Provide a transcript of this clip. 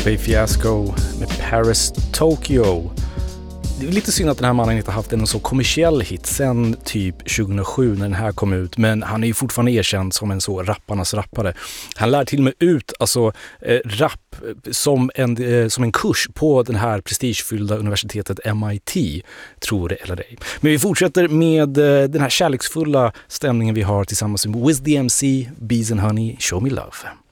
Bay Fiasco med Paris Tokyo. Det är lite synd att den här mannen inte haft en så kommersiell hit sen typ 2007 när den här kom ut, men han är ju fortfarande erkänd som en så rapparnas rappare. Han lär till och med ut rap som en kurs på den här prestigefyllda universitetet MIT, tror det eller ej. Men vi fortsätter med den här kärleksfulla stämningen vi har tillsammans med Wiz DMC, Bees and Honey, Show Me Love.